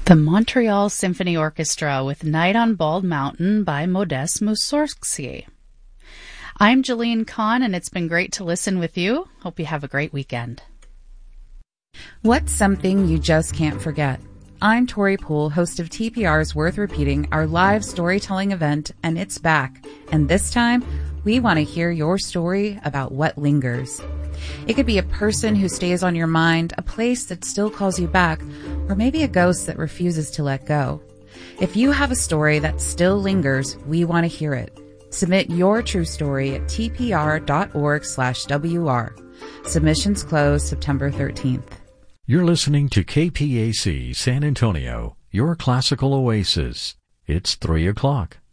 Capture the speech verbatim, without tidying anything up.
The Montreal Symphony Orchestra with Night on Bald Mountain by Modeste Mussorgsky. I'm Jillian Kahn, and it's been great to listen with you. Hope you have a great weekend. What's something you just can't forget? I'm Tori Poole, host of T P R's Worth Repeating, our live storytelling event, and it's back. And this time, we want to hear your story about what lingers. It could be a person who stays on your mind, a place that still calls you back, or maybe a ghost that refuses to let go. If you have a story that still lingers, we want to hear it. Submit your true story at tpr.org slash WR. Submissions close September thirteenth. You're listening to K P A C San Antonio, your classical oasis. It's three o'clock.